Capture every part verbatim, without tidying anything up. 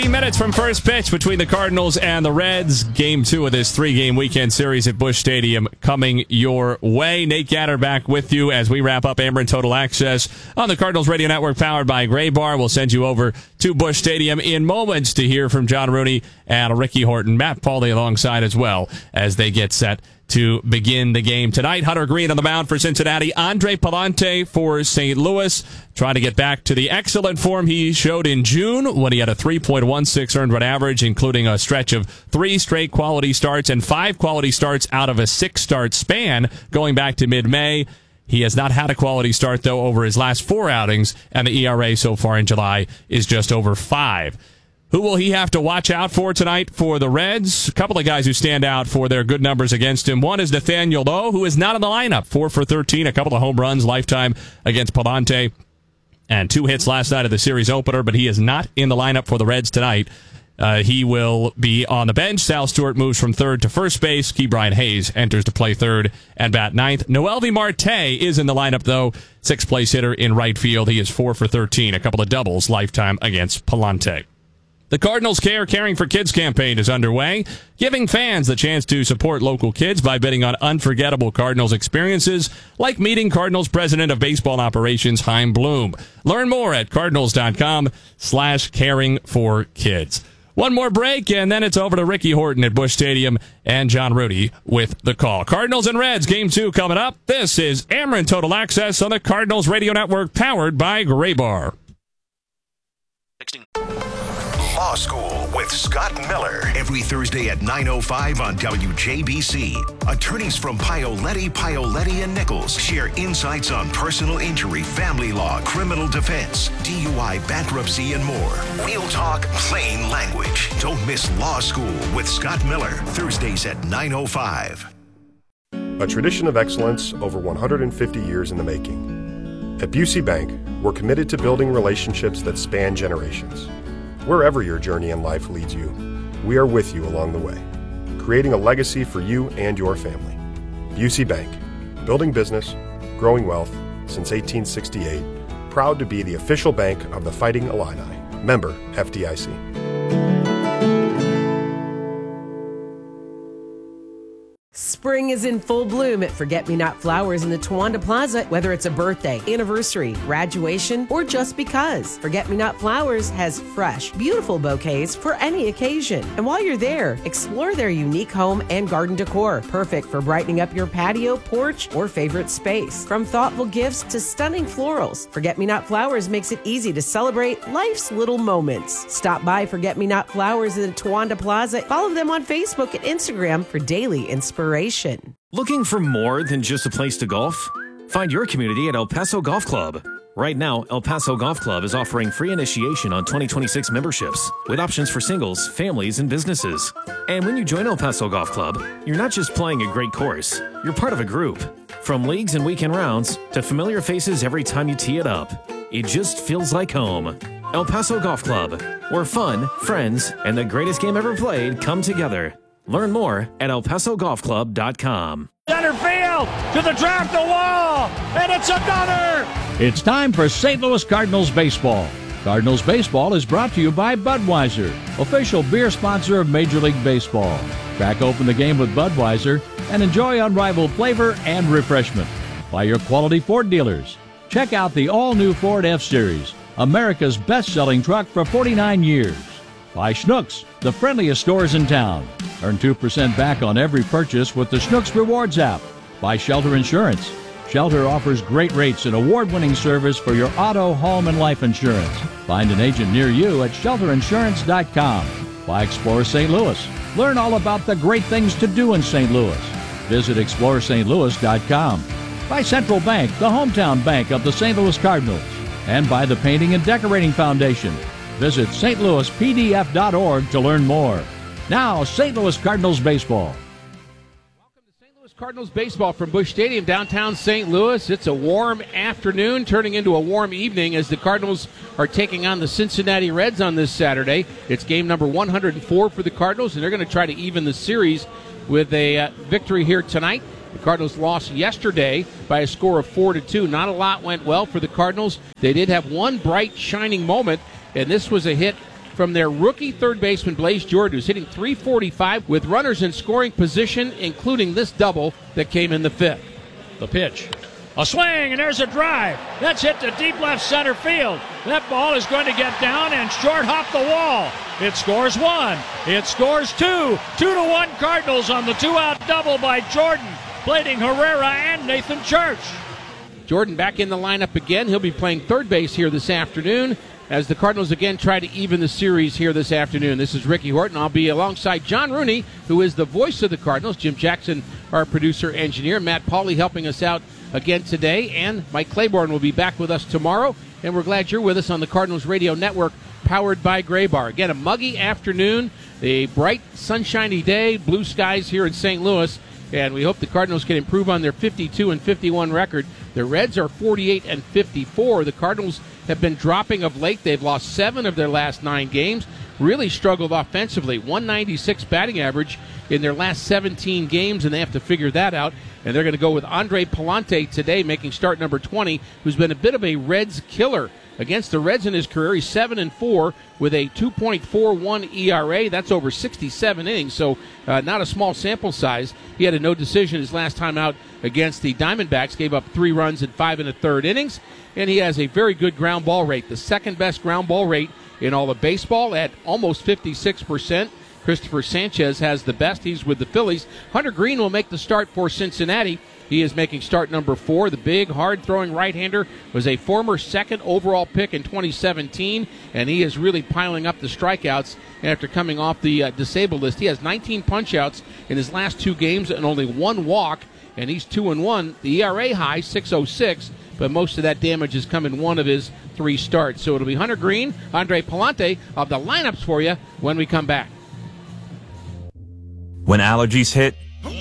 fifteen minutes from first pitch between the Cardinals and the Reds. Game two of this three-game weekend series at Busch Stadium coming your way. Nate Gatter back with you as we wrap up Ameren Total Access on the Cardinals Radio Network powered by Graybar. We'll send you over to Busch Stadium in moments to hear from John Rooney and Ricky Horton. Matt Pauley alongside as well as they get set to begin the game tonight. Hunter Green on the mound for Cincinnati. Andre Pallante for Saint Louis. Trying to get back to the excellent form he showed in June when he had a three point one six earned run average, including a stretch of three straight quality starts and five quality starts out of a six-start span going back to mid-May. He has not had a quality start, though, over his last four outings, and the E R A so far in July is just over five. Who will he have to watch out for tonight for the Reds? A couple of guys who stand out for their good numbers against him. One is Nathaniel Lowe, who is not in the lineup. Four for thirteen, a couple of home runs lifetime against Pallante, and two hits last night of the series opener, but he is not in the lineup for the Reds tonight. Uh, he will be on the bench. Sal Stewart moves from third to first base. Key Brian Hayes enters to play third and bat ninth. Noelvi Marte is in the lineup, though. Sixth place hitter in right field. He is four for thirteen, a couple of doubles lifetime against Pallante. The Cardinals Care Caring for Kids campaign is underway, giving fans the chance to support local kids by bidding on unforgettable Cardinals experiences, like meeting Cardinals President of Baseball Operations, Chaim Bloom. Learn more at cardinals.com slash caring for kids. One more break, and then it's over to Ricky Horton at Busch Stadium and John Rooney with the call. Cardinals and Reds, Game two coming up. This is Ameren Total Access on the Cardinals Radio Network, powered by Graybar. Law School with Scott Miller. Every Thursday at nine oh five on W J B C. Attorneys from Paoletti, Paoletti and Nichols share insights on personal injury, family law, criminal defense, D U I, bankruptcy, and more. We'll talk plain language. Don't miss Law School with Scott Miller. Thursdays at nine oh five. A tradition of excellence over one hundred fifty years in the making. At Busey Bank, we're committed to building relationships that span generations. Wherever your journey in life leads you, we are with you along the way, creating a legacy for you and your family. Busey Bank, building business, growing wealth since eighteen sixty-eight, proud to be the official bank of the Fighting Illini. Member F D I C. Spring is in full bloom at Forget-Me-Not Flowers in the Towanda Plaza. Whether it's a birthday, anniversary, graduation, or just because, Forget-Me-Not Flowers has fresh, beautiful bouquets for any occasion. And while you're there, explore their unique home and garden decor, perfect for brightening up your patio, porch, or favorite space. From thoughtful gifts to stunning florals, Forget-Me-Not Flowers makes it easy to celebrate life's little moments. Stop by Forget-Me-Not Flowers in the Towanda Plaza. Follow them on Facebook and Instagram for daily inspiration. Looking for more than just a place to golf? Find your community at El Paso Golf Club. Right now, El Paso Golf Club is offering free initiation on twenty twenty-six memberships with options for singles, families, and businesses. And when you join El Paso Golf Club, you're not just playing a great course, you're part of a group. From leagues and weekend rounds to familiar faces every time you tee it up, it just feels like home. El Paso Golf Club, where fun, friends, and the greatest game ever played come together. Learn more at el paso golf club dot com. Center field to the track, the wall, and it's another! It's time for Saint Louis Cardinals baseball. Cardinals baseball is brought to you by Budweiser, official beer sponsor of Major League Baseball. Crack open the game with Budweiser and enjoy unrivaled flavor and refreshment. By your quality Ford dealers. Check out the all-new Ford F-Series, America's best-selling truck for forty-nine years. By Schnucks, the friendliest stores in town. Earn two percent back on every purchase with the Schnucks Rewards app. By Shelter Insurance. Shelter offers great rates and award-winning service for your auto, home, and life insurance. Find an agent near you at shelter insurance dot com. By Explore Saint Louis. Learn all about the great things to do in Saint Louis. Visit explore st louis dot com. By Central Bank, the hometown bank of the Saint Louis Cardinals. And by the Painting and Decorating Foundation. Visit st louis p d f dot org to learn more. Now, Saint Louis Cardinals baseball. Welcome to Saint Louis Cardinals baseball from Busch Stadium, downtown Saint Louis. It's a warm afternoon turning into a warm evening as the Cardinals are taking on the Cincinnati Reds on this Saturday. It's game number one hundred four for the Cardinals, and they're going to try to even the series with a uh, victory here tonight. The Cardinals lost yesterday by a score of four to two. Not a lot went well for the Cardinals. They did have one bright, shining moment, and this was a hit from their rookie third baseman, Blaze Jordan, who's hitting three forty-five with runners in scoring position, including this double that came in the fifth. The pitch. A swing, and there's a drive. That's hit to deep left center field. That ball is going to get down and short hop the wall. It scores one. It scores two. Two to one Cardinals on the two-out double by Jordan, blading Herrera and Nathan Church. Jordan back in the lineup again. He'll be playing third base here this afternoon as the Cardinals again try to even the series here this afternoon. This is Ricky Horton. I'll be alongside John Rooney, who is the voice of the Cardinals. Jim Jackson, our producer-engineer. Matt Pauley helping us out again today. And Mike Claiborne will be back with us tomorrow. And we're glad you're with us on the Cardinals Radio Network, powered by Gray Bar. Again, a muggy afternoon, a bright, sunshiny day, blue skies here in Saint Louis. And we hope the Cardinals can improve on their fifty-two and fifty-one record. The Reds are forty-eight and fifty-four. The Cardinals have been dropping of late. They've lost seven of their last nine games. Really struggled offensively. one ninety-six batting average in their last seventeen games, and they have to figure that out. And they're going to go with Andre Palante today, making start number twenty, who's been a bit of a Reds killer. Against the Reds in his career, he's seven and four with a two point four one E R A. That's over sixty-seven innings, so uh, not a small sample size. He had a no decision his last time out against the Diamondbacks, gave up three runs in five and a third innings, and he has a very good ground ball rate, the second best ground ball rate in all of baseball at almost fifty-six percent. Christopher Sanchez has the best. He's with the Phillies. Hunter Green will make the start for Cincinnati. He is making start number four. The big, hard-throwing right-hander was a former second overall pick in twenty seventeen, and he is really piling up the strikeouts after coming off the uh, disabled list. He has nineteen punch-outs in his last two games and only one walk, and he's two and one. The E R A high, six oh six, but most of that damage has come in one of his three starts. So it'll be Hunter Green, Andre Palante of the lineups for you when we come back. When allergies hit,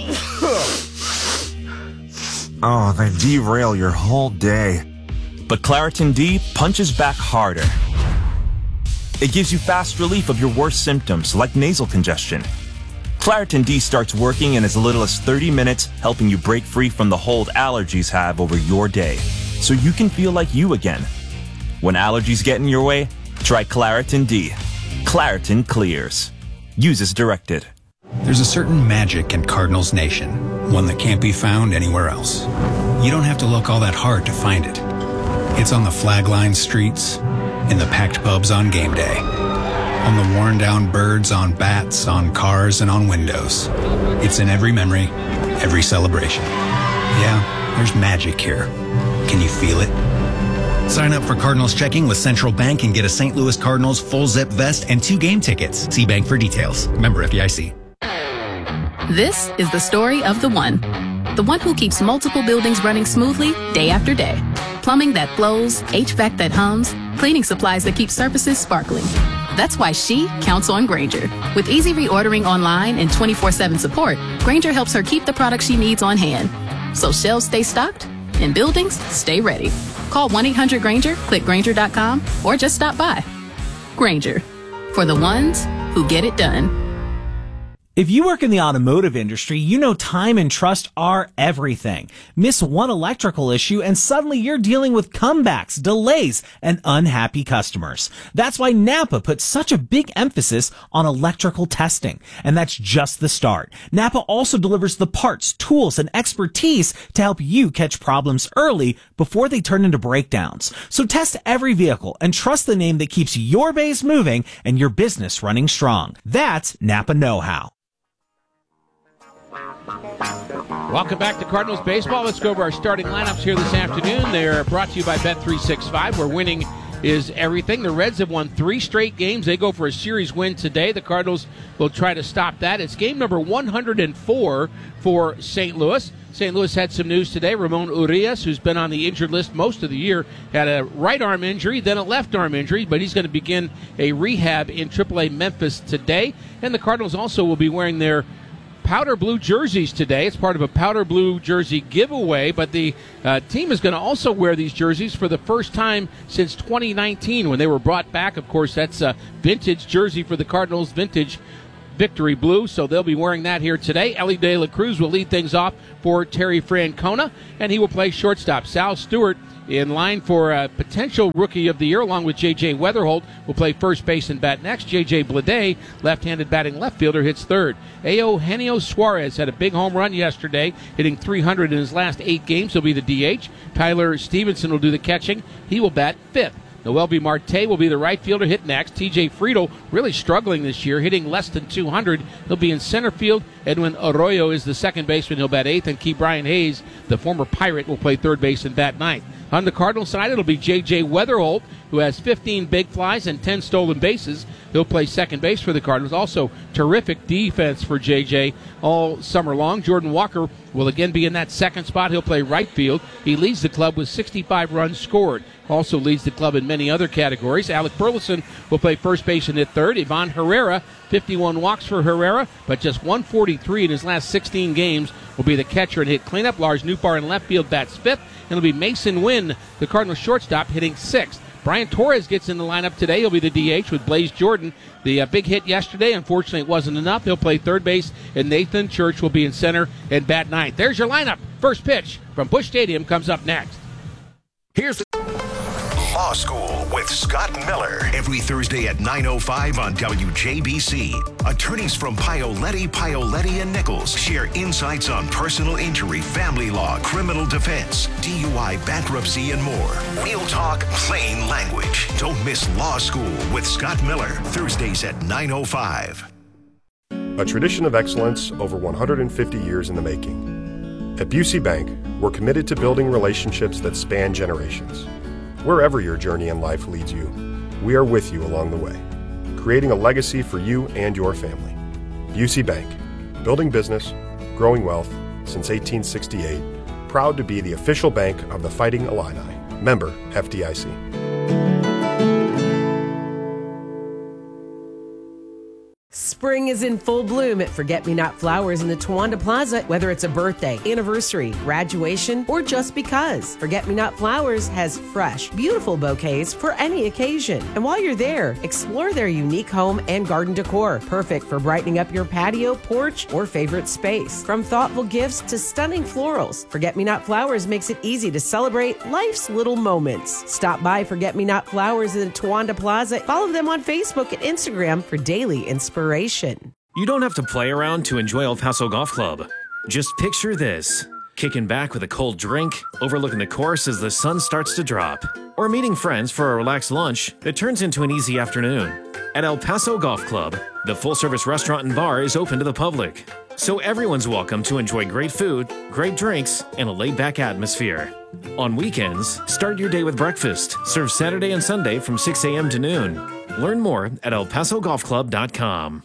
oh, they derail your whole day. But Claritin D punches back harder. It gives you fast relief of your worst symptoms, like nasal congestion. Claritin D starts working in as little as thirty minutes, helping you break free from the hold allergies have over your day, so you can feel like you again. When allergies get in your way, try Claritin D. Claritin clears. Use as directed. There's a certain magic in Cardinals Nation, one that can't be found anywhere else. You don't have to look all that hard to find it. It's on the flag-lined streets, in the packed pubs on game day, on the worn-down birds on bats, on cars, and on windows. It's in every memory, every celebration. Yeah, there's magic here. Can you feel it? Sign up for Cardinals checking with Central Bank and get a Saint Louis Cardinals full-zip vest and two game tickets. See Bank for details. Member F D I C. This is the story of the one. The one who keeps multiple buildings running smoothly day after day. Plumbing that flows, H V A C that hums, cleaning supplies that keep surfaces sparkling. That's why she counts on Grainger. With easy reordering online and twenty-four seven support, Grainger helps her keep the products she needs on hand. So shelves stay stocked and buildings stay ready. Call one eight hundred Grainger, click Grainger dot com, or just stop by. Grainger, for the ones who get it done. If you work in the automotive industry, you know time and trust are everything. Miss one electrical issue and suddenly you're dealing with comebacks, delays, and unhappy customers. That's why Napa puts such a big emphasis on electrical testing. And that's just the start. Napa also delivers the parts, tools, and expertise to help you catch problems early before they turn into breakdowns. So test every vehicle and trust the name that keeps your base moving and your business running strong. That's Napa Know-How. Welcome back to Cardinals Baseball. Let's go over our starting lineups here this afternoon. They're brought to you by Bet three sixty-five, where winning is everything. The Reds have won three straight games. They go for a series win today. The Cardinals will try to stop that. It's game number one hundred four for Saint Louis. Saint Louis had some news today. Ramon Urias, who's been on the injured list most of the year, had a right arm injury, then a left arm injury, but he's going to begin a rehab in triple A Memphis today. And the Cardinals also will be wearing their powder blue jerseys today. It's part of a powder blue jersey giveaway, but the uh, team is going to also wear these jerseys for the first time since twenty nineteen when they were brought back. Of course, that's a vintage jersey for the Cardinals, vintage victory blue, so they'll be wearing that here today. Ellie De La Cruz will lead things off for Terry Francona, and he will play shortstop. Sal Stewart In line for a potential Rookie of the Year, along with J J Weatherholt, will play first base and bat next. J J Bleday, left-handed batting left fielder, hits third. Eugenio Suarez had a big home run yesterday, hitting three hundred in his last eight games. He'll be the D H. Tyler Stevenson will do the catching. He will bat fifth. Noelvi Marte will be the right fielder, hit next. T J Friedel really struggling this year, hitting less than two hundred. He'll be in center field. Edwin Arroyo is the second baseman. He'll bat eighth. And Key Brian Hayes, the former Pirate, will play third base and bat ninth. On the Cardinal side, it'll be J J Weatherholt, who has fifteen big flies and ten stolen bases. He'll play second base for the Cardinals. Also, terrific defense for J J all summer long. Jordan Walker will again be in that second spot. He'll play right field. He leads the club with sixty-five runs scored. Also leads the club in many other categories. Alec Burleson will play first base and hit third. Ivan Herrera, fifty-one walks for Herrera, but just one forty-three in his last sixteen games, will be the catcher and hit cleanup. Lars Nootbaar in left field bats fifth. And it'll be Mason Wynn, the Cardinals shortstop, hitting sixth. Brian Torres gets in the lineup today. He'll be the D H with Blaze Jordan. The uh, big hit yesterday, unfortunately, it wasn't enough. He'll play third base, and Nathan Church will be in center and bat ninth. There's your lineup. First pitch from Busch Stadium comes up next. Here's the Law School with Scott Miller. Every Thursday at nine oh five on W J B C. Attorneys from Paoletti, Paoletti and Nichols share insights on personal injury, family law, criminal defense, D U I, bankruptcy, and more. We'll talk plain language. Don't miss Law School with Scott Miller. Thursdays at nine oh five. A tradition of excellence over one hundred fifty years in the making. At Busey Bank, we're committed to building relationships that span generations. Wherever your journey in life leads you, we are with you along the way, creating a legacy for you and your family. Busey Bank, building business, growing wealth since eighteen sixty-eight, proud to be the official bank of the Fighting Illini. Member F D I C. Spring is in full bloom at Forget-Me-Not Flowers in the Towanda Plaza. Whether it's a birthday, anniversary, graduation, or just because, Forget-Me-Not Flowers has fresh, beautiful bouquets for any occasion. And while you're there, explore their unique home and garden decor, perfect for brightening up your patio, porch, or favorite space. From thoughtful gifts to stunning florals, Forget-Me-Not Flowers makes it easy to celebrate life's little moments. Stop by Forget-Me-Not Flowers in the Towanda Plaza. Follow them on Facebook and Instagram for daily inspiration. You don't have to play around to enjoy El Paso Golf Club. Just picture this. Kicking back with a cold drink, overlooking the course as the sun starts to drop. Or meeting friends for a relaxed lunch that turns into an easy afternoon. At El Paso Golf Club, the full-service restaurant and bar is open to the public. So everyone's welcome to enjoy great food, great drinks, and a laid-back atmosphere. On weekends, start your day with breakfast, served Saturday and Sunday from six a.m. to noon. Learn more at el paso golf club dot com.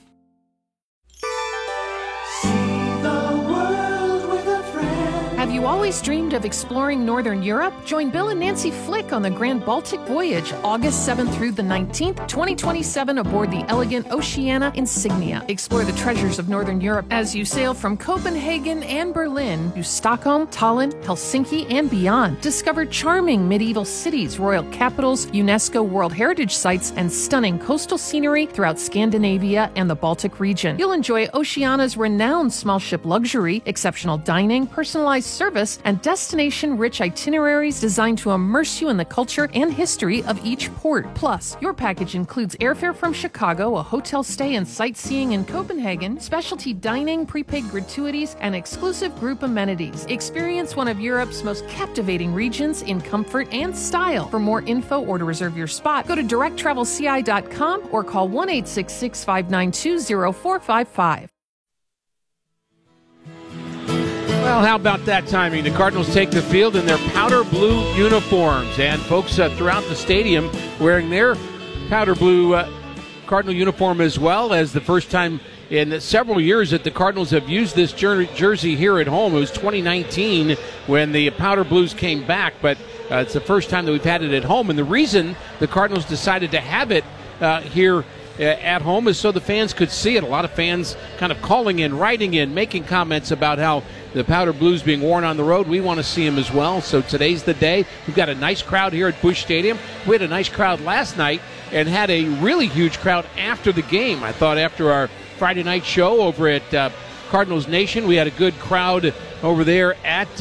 Have you always dreamed of exploring Northern Europe? Join Bill and Nancy Flick on the Grand Baltic Voyage, August seventh through the nineteenth, twenty twenty-seven, aboard the elegant Oceania Insignia. Explore the treasures of Northern Europe as you sail from Copenhagen and Berlin to Stockholm, Tallinn, Helsinki, and beyond. Discover charming medieval cities, royal capitals, UNESCO World Heritage Sites, and stunning coastal scenery throughout Scandinavia and the Baltic region. You'll enjoy Oceania's renowned small ship luxury, exceptional dining, personalized service, and destination-rich itineraries designed to immerse you in the culture and history of each port. Plus, your package includes airfare from Chicago, a hotel stay and sightseeing in Copenhagen, specialty dining, prepaid gratuities, and exclusive group amenities. Experience one of Europe's most captivating regions in comfort and style. For more info or to reserve your spot, go to direct travel c i dot com or call one eight six six, five nine two, zero four five five. Well, how about that timing? The Cardinals take the field in their powder blue uniforms, and folks uh, throughout the stadium wearing their powder blue uh, Cardinal uniform, as well as the first time in several years that the Cardinals have used this jer- jersey here at home. It was twenty nineteen when the powder blues came back, but uh, it's the first time that we've had it at home. And the reason the Cardinals decided to have it uh, here uh, at home is so the fans could see it. A lot of fans kind of calling in, writing in, making comments about how the powder blues being worn on the road. We want to see them as well. So today's the day. We've got a nice crowd here at Busch Stadium. We had a nice crowd last night and had a really huge crowd after the game. I thought after our Friday night show over at uh, Cardinals Nation, we had a good crowd over there at uh,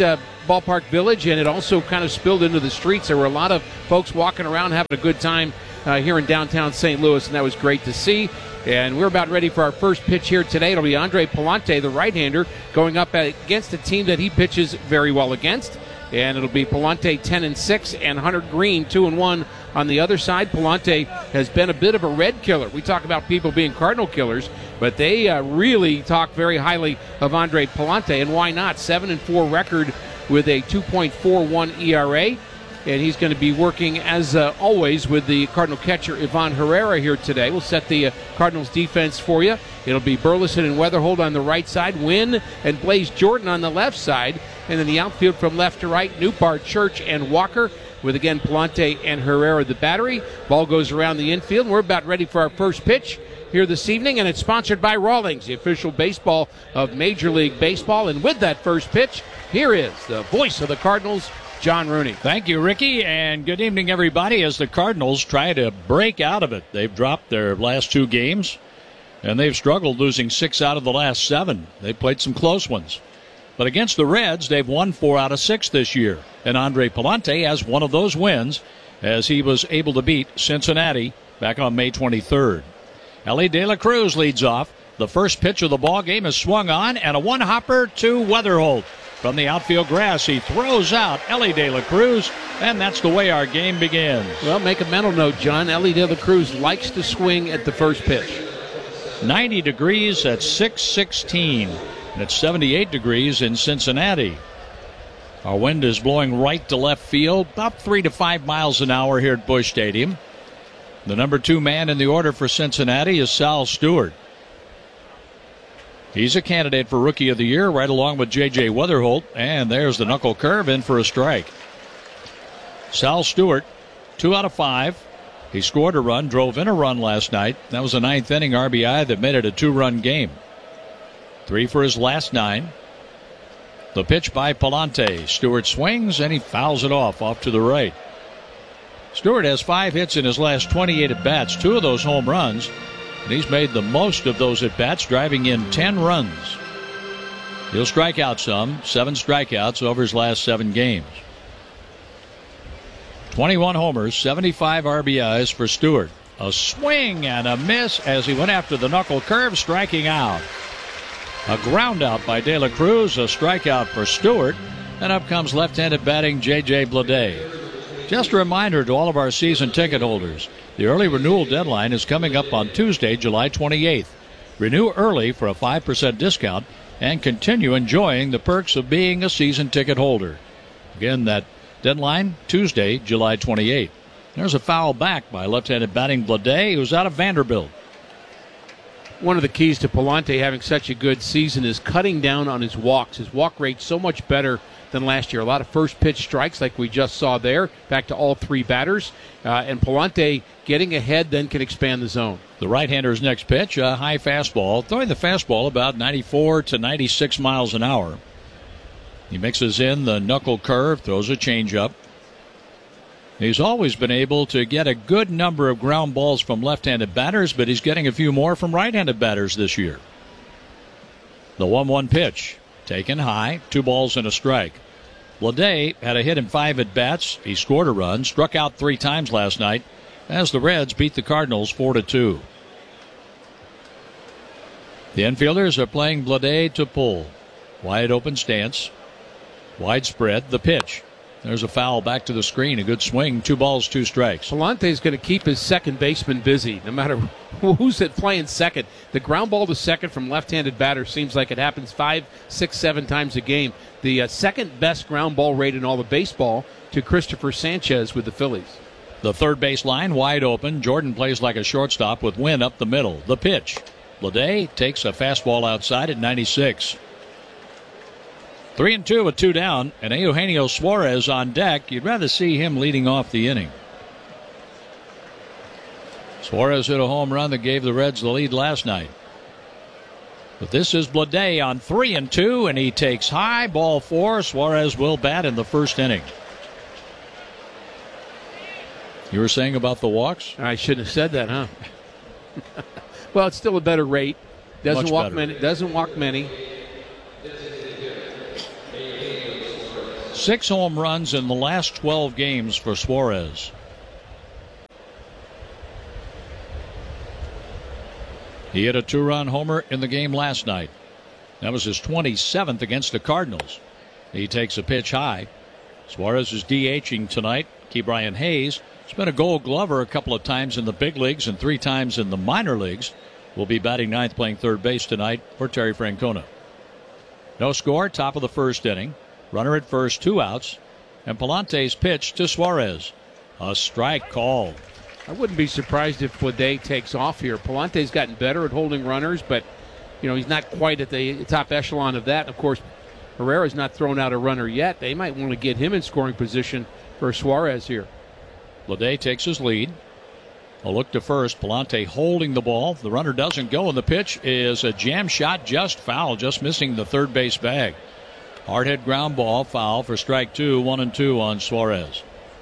Ballpark Village, and it also kind of spilled into the streets. There were a lot of folks walking around having a good time uh, here in downtown Saint Louis, and that was great to see. And we're about ready for our first pitch here today. It'll be Andre Pallante, the right-hander, going up against a team that he pitches very well against. And it'll be Pallante ten and six and Hunter Green two and one on the other side. Pallante has been a bit of a red killer. We talk about people being Cardinal killers, but they uh, really talk very highly of Andre Pallante, and why not? seven and four record with a two point four one E R A. And he's going to be working, as uh, always, with the Cardinal catcher Ivan Herrera here today. We'll set the uh, Cardinals defense for you. It'll be Burleson and Weatherhold on the right side, Wynn and Blaze Jordan on the left side, and then the outfield from left to right, Newpart, Church, and Walker, with, again, Pallante and Herrera the battery. Ball goes around the infield, and we're about ready for our first pitch here this evening, and it's sponsored by Rawlings, the official baseball of Major League Baseball. And with that first pitch, here is the voice of the Cardinals, John Rooney. Thank you, Ricky, and good evening, everybody, as the Cardinals try to break out of it. They've dropped their last two games, and they've struggled, losing six out of the last seven. They've played some close ones. But against the Reds, they've won four out of six this year, and Andre Pallante has one of those wins, as he was able to beat Cincinnati back on May twenty-third. Ellie De La Cruz leads off. The first pitch of the ball game is swung on, and a one-hopper to Weatherhold. From the outfield grass, he throws out Ellie De La Cruz, and that's the way our game begins. Well, make a mental note, John. Ellie De La Cruz likes to swing at the first pitch. ninety degrees at six sixteen, and it's seventy-eight degrees in Cincinnati. Our wind is blowing right to left field, about three to five miles an hour here at Busch Stadium. The number two man in the order for Cincinnati is Sal Stewart. He's a candidate for Rookie of the Year, right along with J J Weatherholt. And there's the knuckle curve in for a strike. Sal Stewart, two out of five. He scored a run, drove in a run last night. That was a ninth inning R B I that made it a two-run game. Three for his last nine. The pitch by Pallante. Stewart swings, and he fouls it off, off to the right. Stewart has five hits in his last twenty-eight at-bats, two of those home runs. And he's made the most of those at-bats, driving in ten runs. He'll strike out some, seven strikeouts over his last seven games. twenty-one homers, seventy-five R B Is for Stewart. A swing and a miss as he went after the knuckle curve, striking out. A ground out by De La Cruz, a strikeout for Stewart. And up comes left-handed batting J J Bleday. Just a reminder to all of our season ticket holders, the early renewal deadline is coming up on Tuesday, July twenty-eighth. Renew early for a five percent discount and continue enjoying the perks of being a season ticket holder. Again, that deadline, Tuesday, July twenty-eighth. There's a foul back by left-handed batting Bleday, who's out of Vanderbilt. One of the keys to Pallante having such a good season is cutting down on his walks. His walk rate's so much better than last year. A lot of first pitch strikes like we just saw there, back to all three batters. Uh, and Pallante getting ahead then can expand the zone. The right-hander's next pitch, a high fastball, throwing the fastball about ninety-four to ninety-six miles an hour. He mixes in the knuckle curve, throws a changeup. He's always been able to get a good number of ground balls from left-handed batters, but he's getting a few more from right-handed batters this year. The one one pitch, taken high, two balls and a strike. Bleday had a hit in five at-bats. He scored a run, struck out three times last night as the Reds beat the Cardinals four to two. The infielders are playing Bleday to pull. Wide open stance. Widespread, the pitch. There's a foul back to the screen. A good swing. Two balls, two strikes. Pallante's going to keep his second baseman busy, no matter who's at playing second. The ground ball to second from left-handed batter seems like it happens five, six, seven times a game. The uh, second best ground ball rate in all of baseball to Christopher Sanchez with the Phillies. The third base line wide open. Jordan plays like a shortstop with Wynn up the middle. The pitch. Bleday takes a fastball outside at ninety-six. Three and two with two down, and Eugenio Suarez on deck. You'd rather see him leading off the inning. Suarez hit a home run that gave the Reds the lead last night. But this is Bleday on three and two, and he takes high, ball four. Suarez will bat in the first inning. You were saying about the walks? I shouldn't have said that, huh? Well, it's still a better rate. Doesn't Much walk better. many. Doesn't walk many. Six home runs in the last twelve games for Suarez. He hit a two-run homer in the game last night. That was his twenty-seventh against the Cardinals. He takes a pitch high. Suarez is DHing tonight. Ke'Bryan Hayes has been a Gold Glover a couple of times in the big leagues and three times in the minor leagues. Will be batting ninth, playing third base tonight for Terry Francona. No score, top of the first inning. Runner at first, two outs. And Palante's pitch to Suarez. A strike called. I wouldn't be surprised if Bleday takes off here. Palante's gotten better at holding runners, but you know he's not quite at the top echelon of that. Of course, Herrera's not thrown out a runner yet. They might want to get him in scoring position for Suarez here. Bleday takes his lead. A look to first. Palante holding the ball. The runner doesn't go, and the pitch is a jam shot, just foul, just missing the third base bag. Hard hit ground ball, foul for strike two. One and two on Suarez.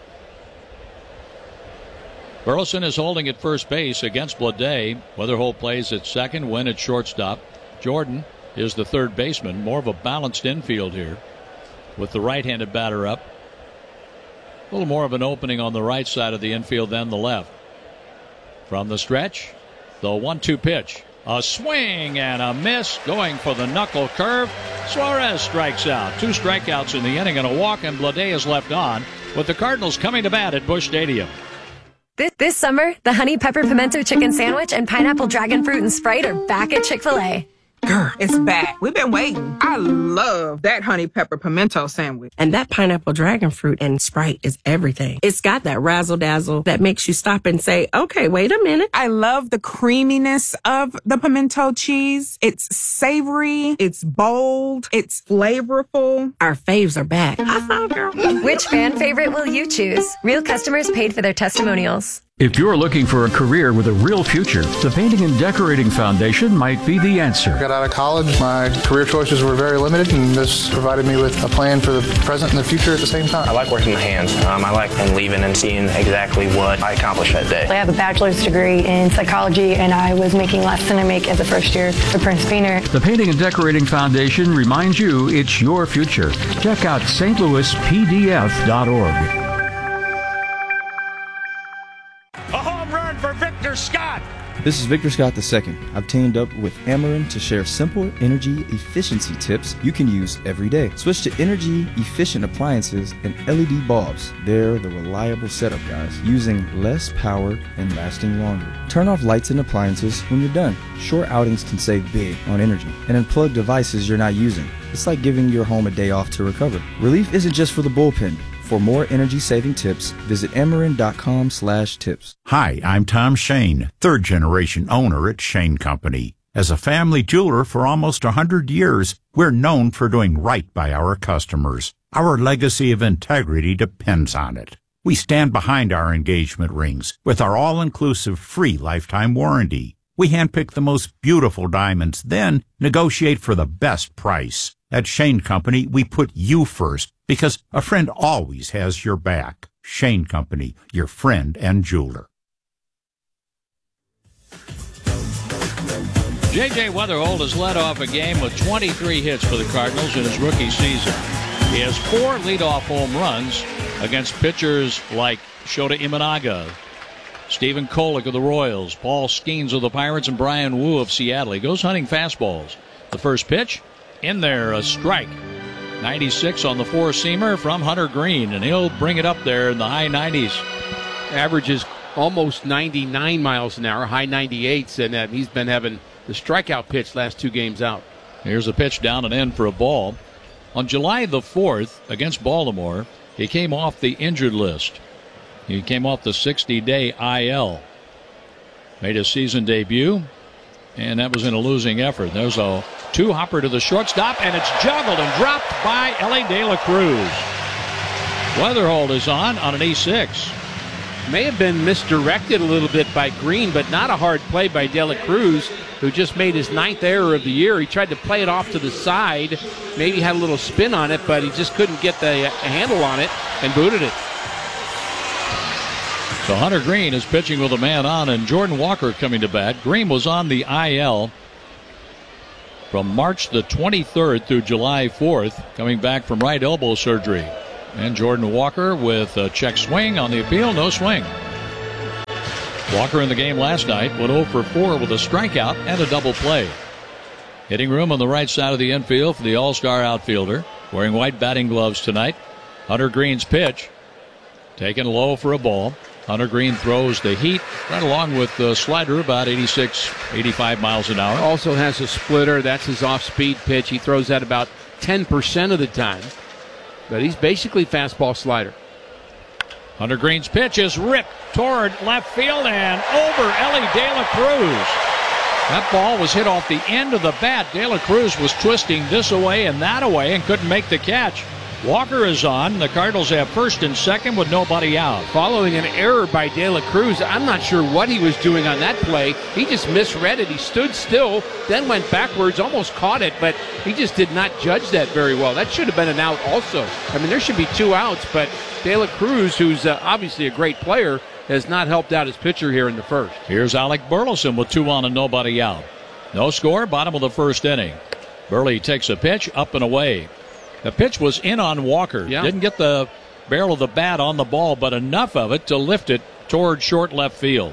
Burleson is holding at first base against Bleday. Weatherholt plays at second, Wynn at shortstop. Jordan is the third baseman. More of a balanced infield here with the right-handed batter up. A little more of an opening on the right side of the infield than the left. From the stretch, the one two pitch. A swing and a miss, going for the knuckle curve. Suarez strikes out. Two strikeouts in the inning and a walk, and Bleday is left on, with the Cardinals coming to bat at Busch Stadium. This, this summer, the Honey Pepper Pimento Chicken Sandwich and Pineapple Dragon Fruit and Sprite are back at Chick-fil-A. Girl, it's back. We've been waiting. I love that Honey Pepper Pimento Sandwich. And that Pineapple Dragon Fruit and Sprite is everything. It's got that razzle-dazzle that makes you stop and say, okay, wait a minute. I love the creaminess of the pimento cheese. It's savory. It's bold. It's flavorful. Our faves are back. I saw, girl. Which fan favorite will you choose? Real customers paid for their testimonials. If you're looking for a career with a real future, the Painting and Decorating Foundation might be the answer. I got out of college, my career choices were very limited, and this provided me with a plan for the present and the future at the same time. I like working my hands. Um, I like and leaving and seeing exactly what I accomplished that day. I have a bachelor's degree in psychology, and I was making less than I make as a first year for Prince Beaner. The Painting and Decorating Foundation reminds you it's your future. Check out S Louis P D F dot org. Scott. This is Victor Scott the second. I've teamed up with Ameren to share simple energy efficiency tips you can use every day. Switch to energy efficient appliances and L E D bulbs. They're the reliable setup, guys, using less power and lasting longer. Turn off lights and appliances when you're done. Short outings can save big on energy. And unplug devices you're not using. It's like giving your home a day off to recover. Relief isn't just for the bullpen. For more energy-saving tips, visit Ameren.com slash tips. Hi, I'm Tom Shane, third-generation owner at Shane Company. As a family jeweler for almost one hundred years, we're known for doing right by our customers. Our legacy of integrity depends on it. We stand behind our engagement rings with our all-inclusive free lifetime warranty. We handpick the most beautiful diamonds, then negotiate for the best price. At Shane Company, we put you first because a friend always has your back. Shane Company, your friend and jeweler. J J. Weatherholt has led off a game with twenty-three hits for the Cardinals in his rookie season. He has four leadoff home runs against pitchers like Shota Imanaga, Stephen Kolek of the Royals, Paul Skeens of the Pirates, and Brian Wu of Seattle. He goes hunting fastballs. The first pitch, in there, a strike. ninety-six on the four-seamer from Hunter Green, and he'll bring it up there in the high nineties. Averages almost ninety-nine miles an hour, high ninety-eights, and uh, he's been having the strikeout pitch last two games out. Here's a pitch down and in for a ball. On July the fourth, against Baltimore, he came off the injured list. He came off the sixty-day I L. Made his season debut, and that was in a losing effort. There's a two-hopper to the shortstop, and it's juggled and dropped by Ellie De La Cruz. Weatherholt is on on an E six. May have been misdirected a little bit by Green, but not a hard play by De La Cruz, who just made his ninth error of the year. He tried to play it off to the side, maybe had a little spin on it, but he just couldn't get the handle on it and booted it. So Hunter Green is pitching with a man on, and Jordan Walker coming to bat. Green was on the I L from March the twenty-third through July fourth, coming back from right elbow surgery. And Jordan Walker with a check swing on the appeal. No swing. Walker in the game last night went oh for four with a strikeout and a double play. Hitting room on the right side of the infield for the all-star outfielder. Wearing white batting gloves tonight. Hunter Green's pitch. Taken low for a ball. Hunter Green throws the heat right along with the slider about eighty-six, eighty-five miles an hour. Also has a splitter. That's his off-speed pitch. He throws that about ten percent of the time. But he's basically fastball slider. Hunter Green's pitch is ripped toward left field and over Ellie De La Cruz. That ball was hit off the end of the bat. De La Cruz was twisting this away and that away and couldn't make the catch. Walker is on. The Cardinals have first and second with nobody out. Following an error by De La Cruz, I'm not sure what he was doing on that play. He just misread it. He stood still, then went backwards, almost caught it, but he just did not judge that very well. That should have been an out also. I mean, there should be two outs, but De La Cruz, who's uh, obviously a great player, has not helped out his pitcher here in the first. Here's Alec Burleson with two on and nobody out. No score, bottom of the first inning. Burley takes a pitch, up and away. The pitch was in on Walker. Yeah. Didn't get the barrel of the bat on the ball, but enough of it to lift it toward short left field.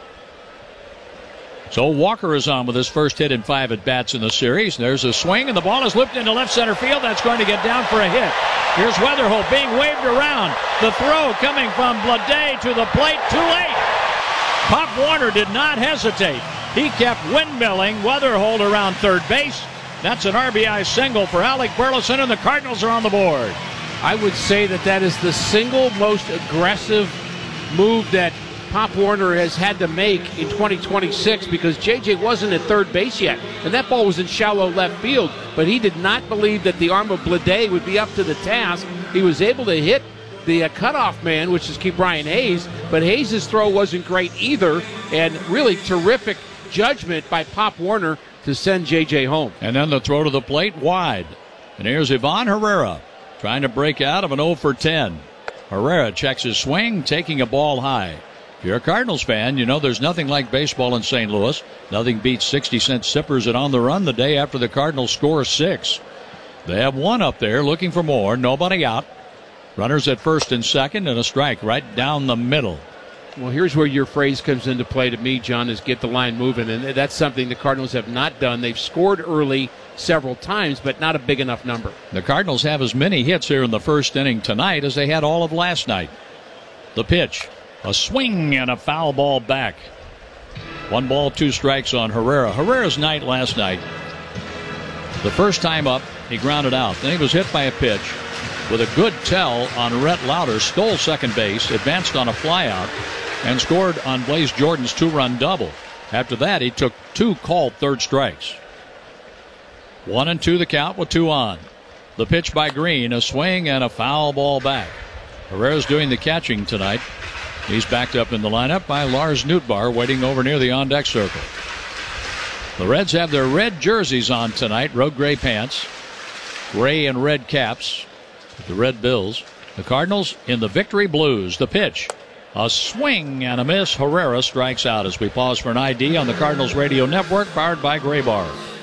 So Walker is on with his first hit in five at-bats in the series. There's a swing, and the ball is lifted into left center field. That's going to get down for a hit. Here's Weatherholt being waved around. The throw coming from Blade to the plate. Too late. Pop Warner did not hesitate. He kept windmilling Weatherholt around third base. That's an R B I single for Alec Burleson, and the Cardinals are on the board. I would say that that is the single most aggressive move that Pop Warner has had to make in twenty twenty-six because J J wasn't at third base yet, and that ball was in shallow left field, but he did not believe that the arm of Blade would be up to the task. He was able to hit the uh, cutoff man, which is keep Brian Hayes, but Hayes' throw wasn't great either, and really terrific judgment by Pop Warner to send J J home. And then the throw to the plate wide. And here's Ivan Herrera trying to break out of an oh for ten. Herrera checks his swing, taking a ball high. If you're a Cardinals fan, you know there's nothing like baseball in Saint Louis. Nothing beats sixty cent sippers at On the Run the day after the Cardinals score six. They have one up there looking for more. Nobody out. Runners at first and second, and a strike right down the middle. Well, here's where your phrase comes into play to me, John, is get the line moving. And that's something the Cardinals have not done. They've scored early several times, but not a big enough number. The Cardinals have as many hits here in the first inning tonight as they had all of last night. The pitch, a swing and a foul ball back. One ball, two strikes on Herrera. Herrera's night last night. The first time up, he grounded out. Then he was hit by a pitch with a good tell on Rhett Lauder, stole second base, advanced on a flyout, and scored on Blaze Jordan's two-run double. After that, he took two called third strikes. One and two the count with two on. The pitch by Green, a swing and a foul ball back. Herrera's doing the catching tonight. He's backed up in the lineup by Lars Nootbaar, waiting over near the on-deck circle. The Reds have their red jerseys on tonight, road gray pants, gray and red caps, the Red Bills. The Cardinals in the victory blues. The pitch, a swing and a miss. Herrera strikes out as we pause for an I D on the Cardinals Radio Network, powered by Gray Bar.